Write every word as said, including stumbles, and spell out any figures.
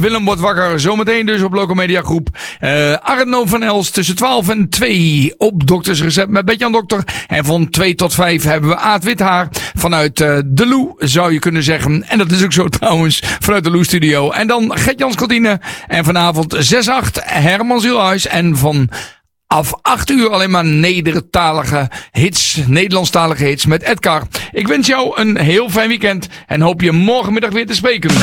Willem wordt wakker, zometeen dus op Local Media Groep. Uh, Arno van Els tussen twaalf en twee op Doktersrecept met Betjan Dokter. En van twee tot vijf hebben we Aad Withaar vanuit uh, de Lou, zou je kunnen zeggen. En dat is ook zo trouwens, vanuit de Lou Studio. En dan Gert-Jans Kantine. En vanavond zes acht Herman Zielhuis. En van af acht uur alleen maar nedertalige hits, Nederlandstalige hits met Edgar. Ik wens jou een heel fijn weekend en hoop je morgenmiddag weer te spreken.